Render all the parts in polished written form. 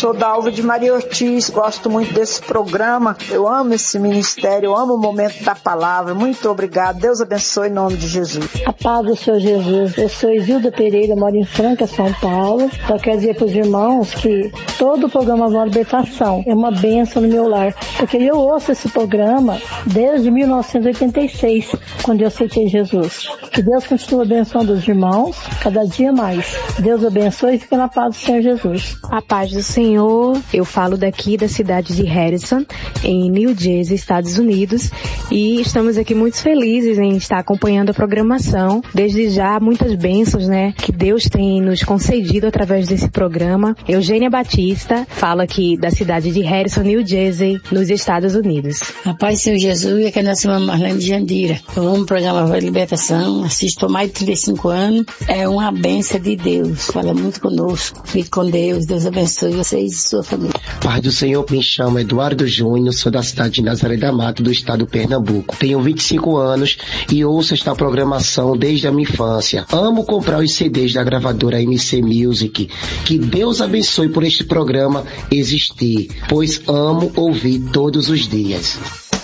Sou da Alva de Maria Ortiz, gosto muito desse programa, eu amo esse ministério, eu amo o momento da palavra. Muito obrigado, Deus abençoe em nome de Jesus. A paz do Senhor Jesus. Eu sou Isilda Pereira, moro em Franca, São Paulo. Só quero dizer para os irmãos que todo o programa Voz de Libertação é uma bênção no meu lar, porque eu ouço esse programa desde 1986, quando eu aceitei Jesus. Que Deus continue abençoando os irmãos cada dia mais. Deus abençoe e fique na paz do Senhor Jesus. A paz do Senhor. Eu falo daqui da cidade de Harrison, em New Jersey, Estados Unidos, e estamos aqui muito felizes em estar acompanhando a programação. Desde já, muitas bênçãos, né, que Deus tem nos concedido através desse programa. Eugênia Batista, falo aqui da cidade de Harrison, New Jersey, nos Estados Unidos. A paz do Senhor Jesus, aqui é a nossa irmã Marlene de Jandira. Eu amo o programa Voz de Libertação, assisto há mais de 35 anos. É uma bênção de Deus, fala muito conosco. Fique com Deus, Deus abençoe vocês e sua família. Paz do Senhor, me chamo Eduardo Júnior, sou da cidade de Nazaré da Mata, do estado do Pernambuco. Tenho 25 anos e ouço esta programação desde a minha infância. Amo comprar os CDs da gravadora MC Music. Que Deus abençoe por este programa existir, pois amo ouvir todos os dias.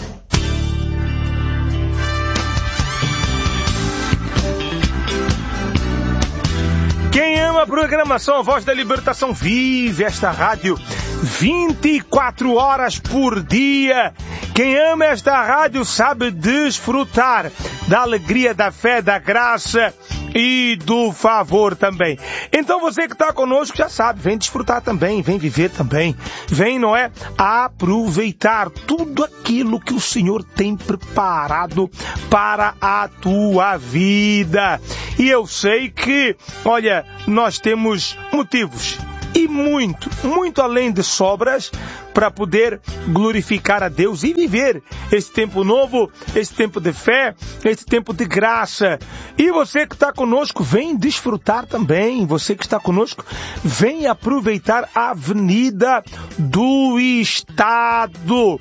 Quem ama a programação A Voz da Libertação vive esta rádio 24 horas por dia. Quem ama esta rádio sabe desfrutar da alegria, da fé, da graça e do favor também. Então você que está conosco já sabe, vem desfrutar também, vem viver também, vem, não é, aproveitar tudo aquilo que o Senhor tem preparado para a tua vida. E eu sei que, olha, nós temos motivos e muito além de sobras para poder glorificar a Deus e viver esse tempo novo, esse tempo de fé, esse tempo de graça. E você que está conosco, vem desfrutar também. Você que está conosco, vem aproveitar a Avenida do Estado,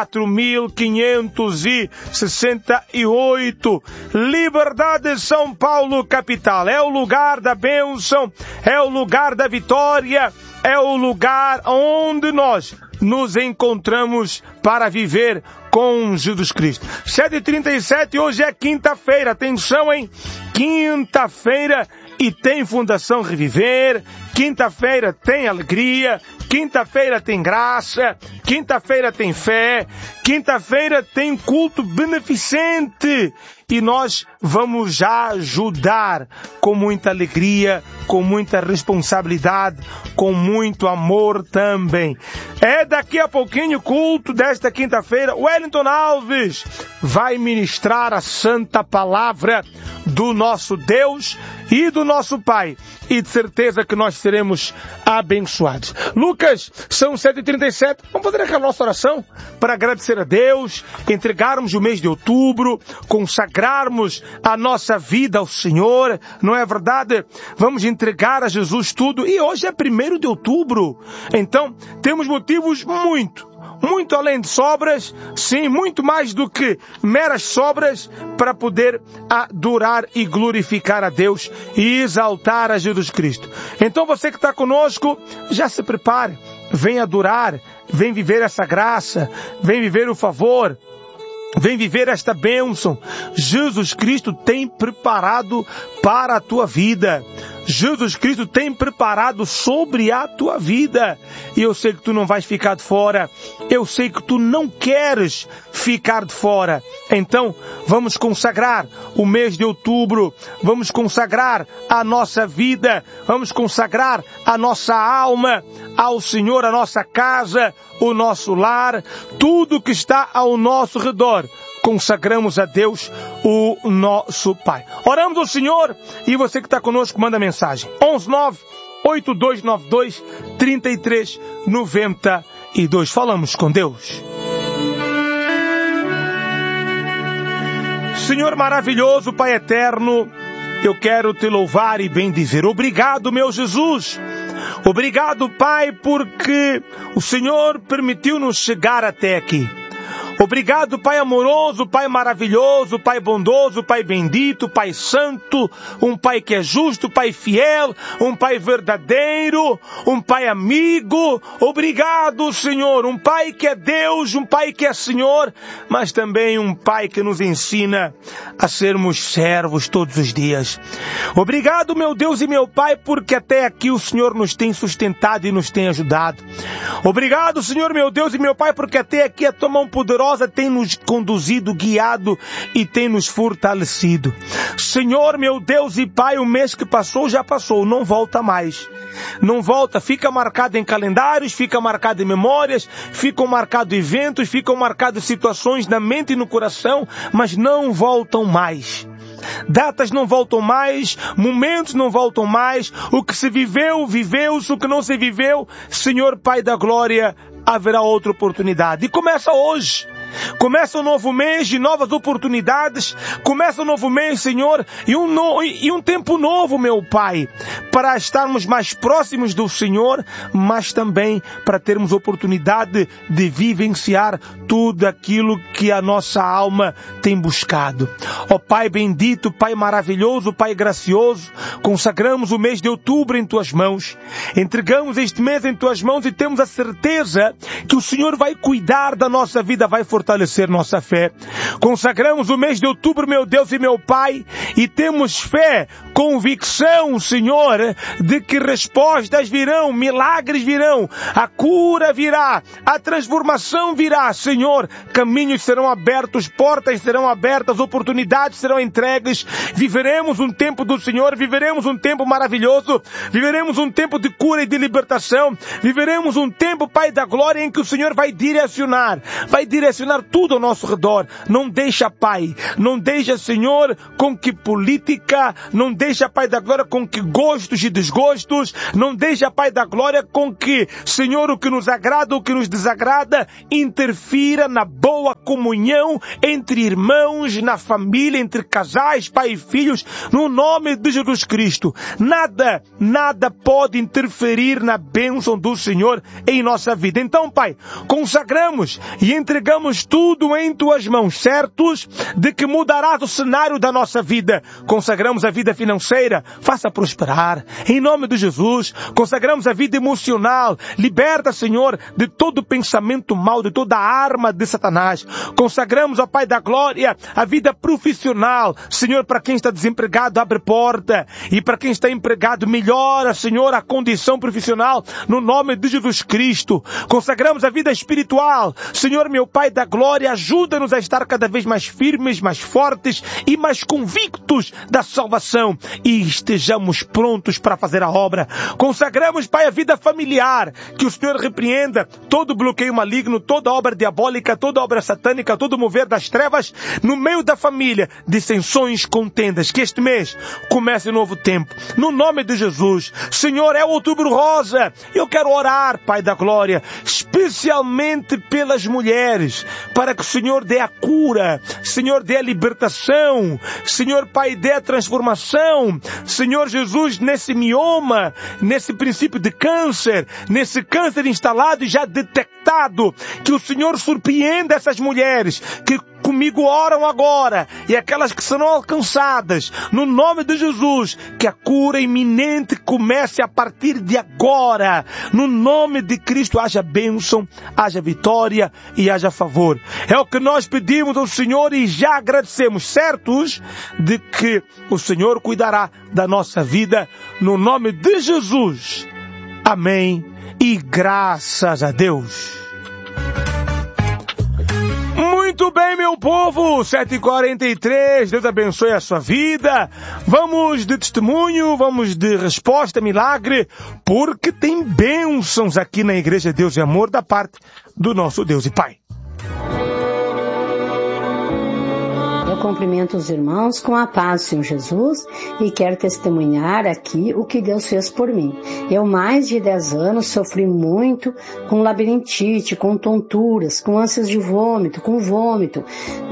4.568, Liberdade, São Paulo, capital. É o lugar da bênção, é o lugar da vitória, é o lugar onde nós nos encontramos para viver com Jesus Cristo. 7h37, hoje é quinta-feira. Atenção, hein? Quinta-feira e tem Fundação Reviver. Quinta-feira tem alegria. Quinta-feira tem graça. Quinta-feira tem fé. Quinta-feira tem culto beneficente. E nós vamos já ajudar com muita alegria, com muita responsabilidade, com muito amor também. É daqui a pouquinho o culto desta quinta-feira. Wellington Alves vai ministrar a santa palavra do nosso Deus e do nosso Pai. E de certeza que nós seremos abençoados. Lucas, são 7h37. Vamos fazer aquela nossa oração para agradecer a Deus, entregarmos o mês de outubro, consagrarmos a nossa vida ao Senhor, não é verdade? Vamos entregar a Jesus tudo. E hoje é 1º de outubro. Então, temos motivos muito além de sobras, sim, muito mais do que meras sobras, para poder adorar e glorificar a Deus e exaltar a Jesus Cristo. Então você que está conosco, já se prepare, vem adorar, vem viver essa graça, vem viver o favor, vem viver esta bênção. Jesus Cristo tem preparado para a tua vida. Jesus Cristo tem preparado sobre a tua vida. E eu sei que tu não vais ficar de fora. Eu sei que tu não queres ficar de fora. Então, vamos consagrar o mês de outubro. Vamos consagrar a nossa vida. Vamos consagrar a nossa alma ao Senhor, a nossa casa, o nosso lar, tudo que está ao nosso redor. Consagramos a Deus, o nosso Pai. Oramos ao Senhor e você que está conosco, manda mensagem. 119-8292-3392. Falamos com Deus. Senhor maravilhoso, Pai eterno, eu quero te louvar e bendizer. Obrigado, meu Jesus. Obrigado, Pai, porque o Senhor permitiu-nos chegar até aqui. Obrigado, Pai amoroso, Pai maravilhoso, Pai bondoso, Pai bendito, Pai santo, um Pai que é justo, Pai fiel, um Pai verdadeiro, um Pai amigo. Obrigado, Senhor, um Pai que é Deus, um Pai que é Senhor, mas também um Pai que nos ensina a sermos servos todos os dias. Obrigado, meu Deus e meu Pai, porque até aqui o Senhor nos tem sustentado e nos tem ajudado. Obrigado, Senhor, meu Deus e meu Pai, porque até aqui a tua mão poderosa tem nos conduzido, guiado e tem nos fortalecido. Senhor, meu Deus e Pai, o mês que passou já passou, não volta mais. Não volta, fica marcado em calendários, fica marcado em memórias, ficam marcados eventos, ficam marcadas situações na mente e no coração, mas não voltam mais. Datas não voltam mais, momentos não voltam mais, o que se viveu, viveu-se, o que não se viveu, Senhor Pai da Glória, haverá outra oportunidade. E começa hoje. Começa um novo mês de novas oportunidades. Começa um novo mês, Senhor, e um tempo novo, meu Pai, para estarmos mais próximos do Senhor, mas também para termos oportunidade de vivenciar tudo aquilo que a nossa alma tem buscado. Ó Pai bendito, Pai maravilhoso, Pai gracioso, consagramos o mês de outubro em Tuas mãos. Entregamos este mês em Tuas mãos e temos a certeza que o Senhor vai cuidar da nossa vida, vai fortalecer nossa fé. Consagramos o mês de outubro, meu Deus e meu Pai, e temos fé, convicção, Senhor, de que respostas virão, milagres virão, a cura virá, a transformação virá, Senhor, caminhos serão abertos, portas serão abertas, oportunidades serão entregues, viveremos um tempo do Senhor, viveremos um tempo maravilhoso, viveremos um tempo de cura e de libertação, viveremos um tempo, Pai da Glória, em que o Senhor vai direcionar tudo ao nosso redor. Não deixa, Pai, não deixa, Senhor, com que política, não deixa, Pai da Glória, com que gostos e desgostos, não deixa, Pai da Glória, com que, Senhor, o que nos agrada, o que nos desagrada, interfira na boa comunhão entre irmãos, na família, entre casais, pai e filhos, no nome de Jesus Cristo. Nada pode interferir na bênção do Senhor em nossa vida. Então, Pai, consagramos e entregamos tudo em Tuas mãos, certos de que mudarás o cenário da nossa vida. Consagramos a vida financeira, faça prosperar, em nome de Jesus. Consagramos a vida emocional, liberta, Senhor, de todo pensamento mau, de toda arma de Satanás. Consagramos, ó Pai da Glória, a vida profissional, Senhor, para quem está desempregado, abre porta, e para quem está empregado, melhora, Senhor, a condição profissional, no nome de Jesus Cristo. Consagramos a vida espiritual, Senhor, meu Pai da Glória, ajuda-nos a estar cada vez mais firmes, mais fortes e mais convictos da salvação, e estejamos prontos para fazer a obra. Consagramos, Pai, a vida familiar, que o Senhor repreenda todo bloqueio maligno, toda obra diabólica, toda obra satânica, todo mover das trevas no meio da família, dissensões, contendas. Que este mês comece um novo tempo, no nome de Jesus. Senhor, é o Outubro Rosa, eu quero orar, Pai da Glória, especialmente pelas mulheres, para que o Senhor dê a cura, Senhor, dê a libertação, Senhor, Pai, dê a transformação, Senhor Jesus, nesse mioma, nesse princípio de câncer, nesse câncer instalado e já detectado, que o Senhor surpreenda essas mulheres que comigo oram agora, e aquelas que serão alcançadas, no nome de Jesus, que a cura iminente comece a partir de agora, no nome de Cristo. Haja bênção, haja vitória e haja favor. É o que nós pedimos ao Senhor e já agradecemos, certos de que o Senhor cuidará da nossa vida, no nome de Jesus. Amém e graças a Deus. Muito bem, meu povo, 7h43, Deus abençoe a sua vida. Vamos de testemunho, vamos de resposta, milagre, porque tem bênçãos aqui na Igreja Deus e Amor da parte do nosso Deus e Pai. cumprimento os irmãos com a paz do Senhor Jesus e quero testemunhar aqui o que Deus fez por mim. Eu, mais de 10 anos, sofri muito com labirintite, com tonturas, com ânsias de vômito, com vômito.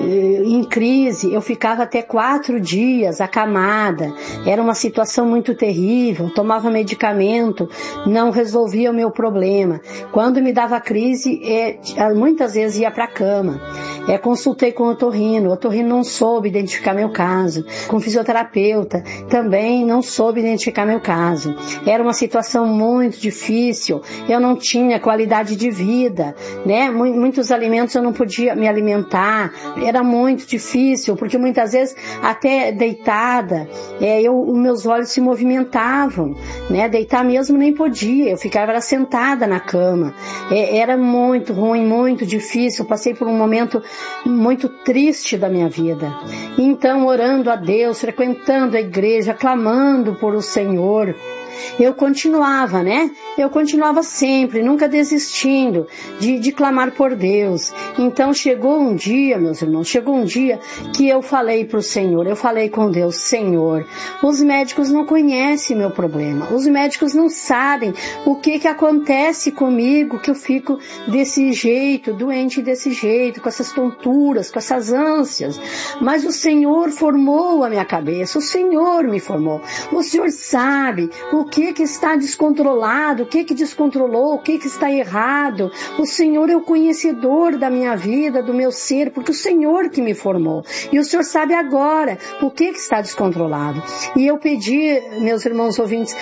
Em crise, eu ficava até 4 dias acamada. Era uma situação muito terrível, tomava medicamento, não resolvia o meu problema. Quando me dava crise, muitas vezes ia para a cama. Consultei com o otorrino não soube identificar meu caso. Com fisioterapeuta, também não soube identificar meu caso. Era uma situação muito difícil, eu não tinha qualidade de vida, né? Muitos alimentos eu não podia me alimentar, era muito difícil, porque muitas vezes, até deitada, os meus olhos se movimentavam, né? Deitar mesmo nem podia, eu ficava sentada na cama. Era muito ruim, muito difícil, passei por um momento muito triste da minha vida. Então, orando a Deus, frequentando a igreja, clamando por o Senhor, eu continuava, né? Eu continuava sempre, nunca desistindo de clamar por Deus. Então chegou um dia, meus irmãos, que eu falei para o Senhor, eu falei com Deus: Senhor, os médicos não conhecem meu problema, os médicos não sabem o que acontece comigo, que eu fico desse jeito, doente desse jeito, com essas tonturas, com essas ânsias. Mas o Senhor formou a minha cabeça, o Senhor me formou. O Senhor sabe o que está descontrolado, o que descontrolou, o que está errado. O Senhor é o conhecedor da minha vida, do meu ser, porque o Senhor que me formou. E o Senhor sabe agora o que está descontrolado. E eu pedi, meus irmãos ouvintes,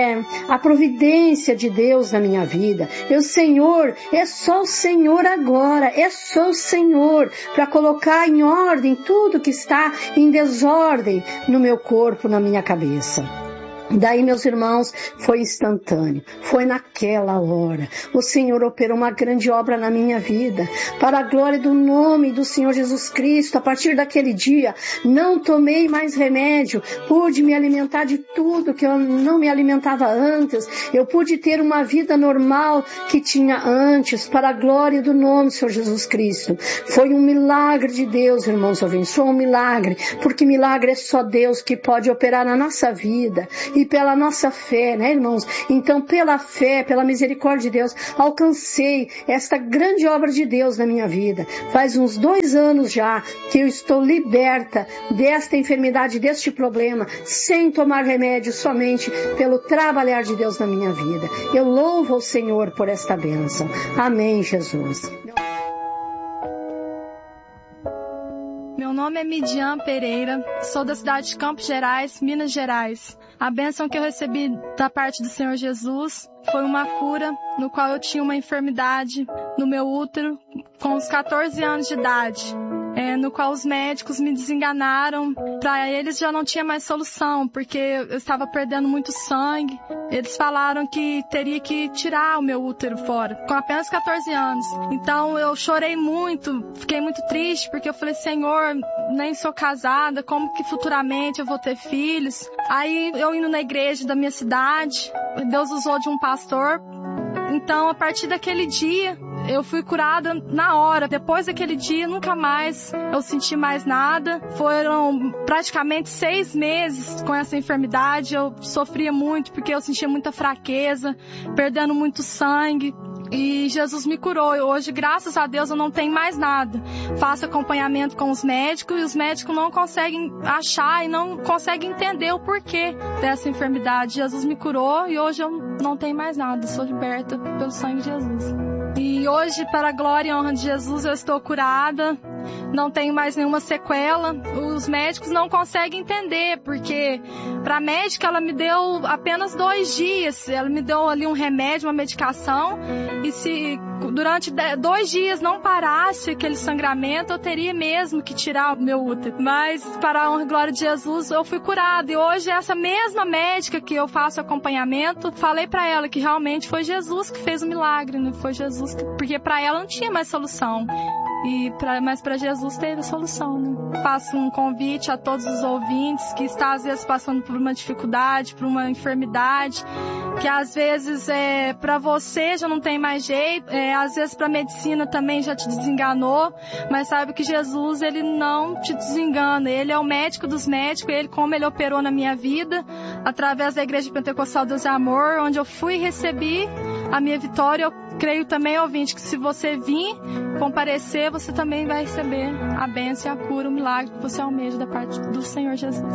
a providência de Deus na minha vida. Senhor, é só o Senhor agora, é só o Senhor para colocar em ordem tudo que está em desordem no meu corpo, na minha cabeça. Daí, meus irmãos, foi instantâneo, foi naquela hora. O Senhor operou uma grande obra na minha vida, para a glória do nome do Senhor Jesus Cristo. A partir daquele dia, não tomei mais remédio, pude me alimentar de tudo que eu não me alimentava antes, eu pude ter uma vida normal que tinha antes, para a glória do nome do Senhor Jesus Cristo. Foi um milagre de Deus, irmãos ouvintes, foi um milagre, porque milagre é só Deus que pode operar na nossa vida. E pela nossa fé, né, irmãos? Então, pela fé, pela misericórdia de Deus, alcancei esta grande obra de Deus na minha vida. Faz uns 2 anos já que eu estou liberta desta enfermidade, deste problema, sem tomar remédio, somente pelo trabalhar de Deus na minha vida. Eu louvo ao Senhor por esta bênção. Amém, Jesus. Meu nome é Midian Pereira, sou da cidade de Campos Gerais, Minas Gerais. A bênção que eu recebi da parte do Senhor Jesus foi uma cura, no qual eu tinha uma enfermidade no meu útero com os 14 anos de idade. No qual os médicos me desenganaram. Para eles já não tinha mais solução, porque eu estava perdendo muito sangue. Eles falaram que teria que tirar o meu útero fora, com apenas 14 anos. Então eu chorei muito, fiquei muito triste, porque eu falei: Senhor, nem sou casada, como que futuramente eu vou ter filhos? Aí eu indo na igreja da minha cidade, Deus usou de um pastor. Então, a partir daquele dia, eu fui curada na hora. Depois daquele dia, nunca mais eu senti mais nada. Foram praticamente 6 meses com essa enfermidade. Eu sofria muito porque eu sentia muita fraqueza, perdendo muito sangue. E Jesus me curou. E hoje, graças a Deus, eu não tenho mais nada. Faço acompanhamento com os médicos e os médicos não conseguem achar e não conseguem entender o porquê dessa enfermidade. Jesus me curou e hoje eu não tenho mais nada. Sou liberta pelo sangue de Jesus. E hoje, para a glória e honra de Jesus, eu estou curada. Não tenho mais nenhuma sequela. Os médicos não conseguem entender, porque para a médica ela me deu apenas 2 dias. Ela me deu ali um remédio, uma medicação, e se durante 2 dias não parasse aquele sangramento, eu teria mesmo que tirar o meu útero. Mas para a honra e glória de Jesus, eu fui curada. E hoje essa mesma médica que eu faço acompanhamento, falei para ela que realmente foi Jesus que fez o milagre, né? Foi Jesus porque para ela não tinha mais solução. Mas para para Jesus teve a solução, né? Faço um convite a todos os ouvintes que estão às vezes passando por uma dificuldade, por uma enfermidade, que às vezes para você já não tem mais jeito, às vezes para a medicina também já te desenganou, mas sabe que Jesus, ele não te desengana, ele é o médico dos médicos, como ele operou na minha vida, através da Igreja Pentecostal Deus é Amor, onde eu fui e recebi a minha vitória. Eu creio também, ouvinte, que se você vir comparecer, você também vai receber a bênção e a cura, o milagre que você almeja da parte do Senhor Jesus.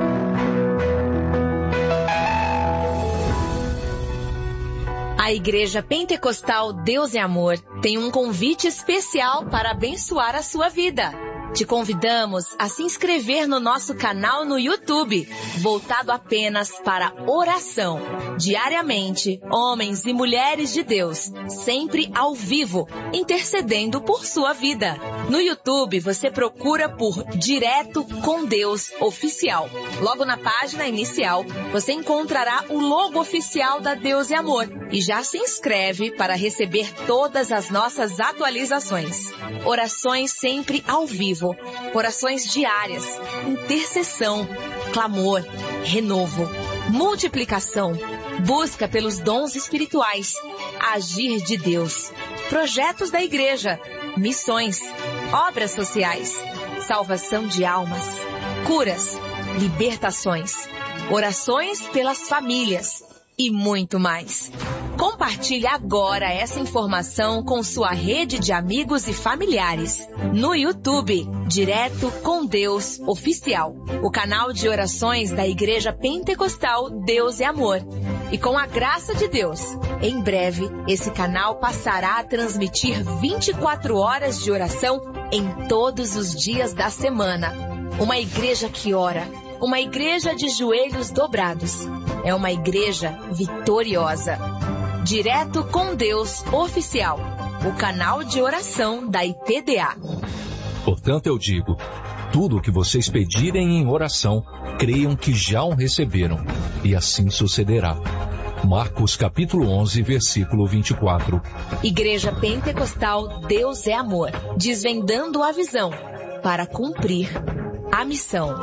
A Igreja Pentecostal Deus é Amor tem um convite especial para abençoar a sua vida. Te convidamos a se inscrever no nosso canal no YouTube, voltado apenas para oração. Diariamente, homens e mulheres de Deus, sempre ao vivo, intercedendo por sua vida. No YouTube, você procura por Direto com Deus Oficial. Logo na página inicial, você encontrará o logo oficial da Deus é Amor e já se inscreve para receber todas as nossas atualizações. Orações sempre ao vivo. Orações diárias, intercessão, clamor, renovo, multiplicação, busca pelos dons espirituais, agir de Deus, projetos da igreja, missões, obras sociais, salvação de almas, curas, libertações, orações pelas famílias e muito mais. Compartilhe agora essa informação com sua rede de amigos e familiares. No YouTube, Direto com Deus Oficial, o canal de orações da Igreja Pentecostal Deus é Amor. E com a graça de Deus, em breve, esse canal passará a transmitir 24 horas de oração em todos os dias da semana. Uma igreja que ora, uma igreja de joelhos dobrados. É uma igreja vitoriosa. Direto com Deus Oficial, o canal de oração da IPDA. Portanto, eu digo, tudo o que vocês pedirem em oração, creiam que já o receberam, e assim sucederá. Marcos capítulo 11, versículo 24. Igreja Pentecostal Deus é Amor, desvendando a visão para cumprir a missão.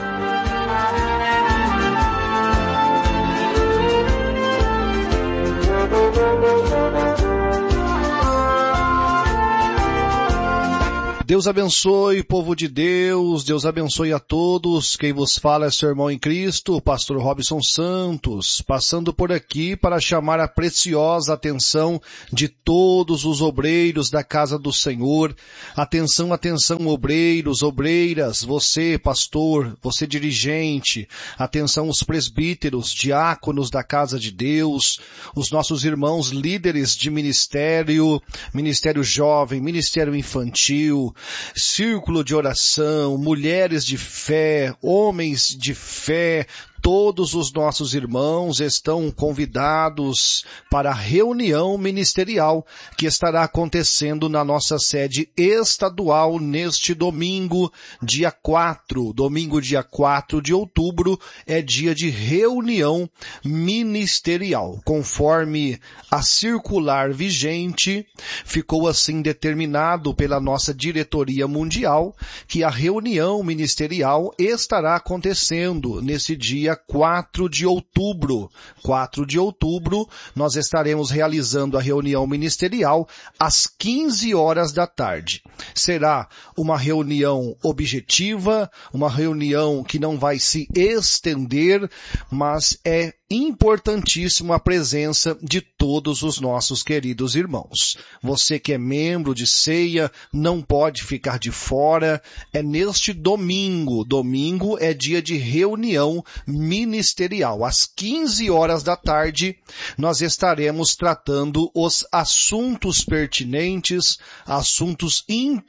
Deus abençoe, povo de Deus, Deus abençoe a todos. Quem vos fala é seu irmão em Cristo, o pastor Robson Santos, passando por aqui para chamar a preciosa atenção de todos os obreiros da casa do Senhor. Atenção, atenção, obreiros, obreiras, você pastor, você dirigente, atenção os presbíteros, diáconos da casa de Deus, os nossos irmãos líderes de ministério, ministério jovem, ministério infantil, círculo de oração, mulheres de fé, homens de fé. Todos os nossos irmãos estão convidados para a reunião ministerial que estará acontecendo na nossa sede estadual neste domingo, dia 4. Domingo, dia 4 de outubro, é dia de reunião ministerial. Conforme a circular vigente, ficou assim determinado pela nossa diretoria mundial que a reunião ministerial estará acontecendo nesse dia 4 de outubro. 4 de outubro, nós estaremos realizando a reunião ministerial às 15 horas da tarde. Será uma reunião objetiva, uma reunião que não vai se estender, mas é importantíssimo a presença de todos os nossos queridos irmãos. Você que é membro de ceia, não pode ficar de fora. É neste domingo. Domingo é dia de reunião ministerial. Às 15 horas da tarde, nós estaremos tratando os assuntos pertinentes, assuntos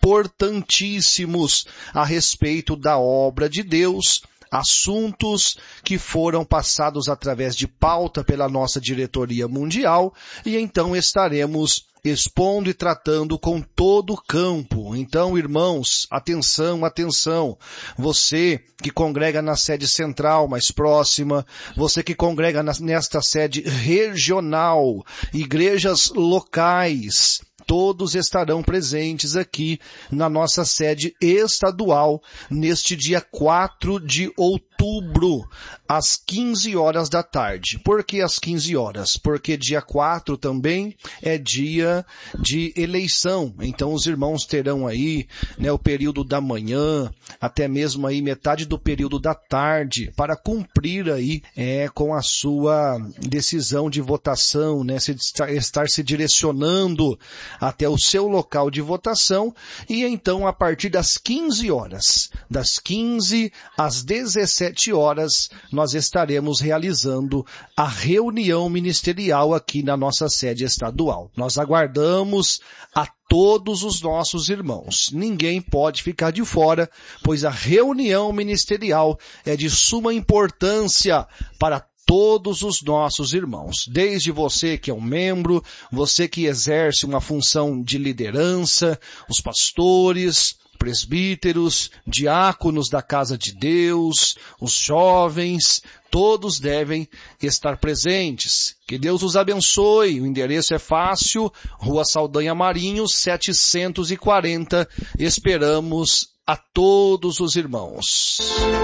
importantíssimos a respeito da obra de Deus, assuntos que foram passados através de pauta pela nossa diretoria mundial, e então estaremos expondo e tratando com todo o campo. Então, irmãos, atenção, atenção. Você que congrega na sede central mais próxima, você que congrega nesta sede regional, igrejas locais, todos estarão presentes aqui na nossa sede estadual neste dia 4 de outubro, às 15 horas da tarde. Por que às 15 horas? Porque dia 4 também é dia de eleição. Então os irmãos terão aí, né, o período da manhã, até mesmo aí metade do período da tarde, para cumprir aí com a sua decisão de votação, né, estar se direcionando até o seu local de votação. E então, a partir das 15 horas, das 15 às 17 horas, nós estaremos realizando a reunião ministerial aqui na nossa sede estadual. Nós aguardamos a todos os nossos irmãos. Ninguém pode ficar de fora, pois a reunião ministerial é de suma importância para todos os nossos irmãos, desde você que é um membro, você que exerce uma função de liderança, os pastores, presbíteros, diáconos da casa de Deus, os jovens, todos devem estar presentes. Que Deus os abençoe. O endereço é fácil, Rua Saldanha Marinho, 740. Esperamos a todos os irmãos.